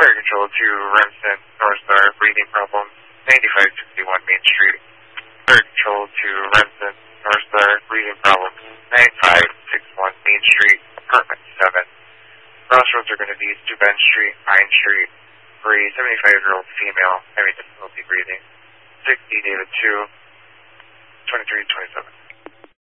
Fire Control to Remsen, North Star, breathing problem, 9561 Main Street. Fire Control to Remsen, North Star, breathing problem, 9561 Main Street, apartment 7. Crossroads are going to be Stu Ben Street, Pine Street, for a 75-year-old female having difficulty breathing. 60 David 2, 2327.